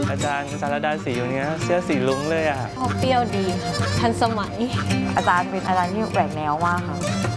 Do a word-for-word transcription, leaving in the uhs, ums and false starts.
อาจารย์สารดาสีอยู่เนี้ยเสื้อสีลุ้งเลยอ่ะพอเปรี้ยวดีทันสมัยอาจารย์เป็นอาจารย์ที่แหวกแนวมากค่ะ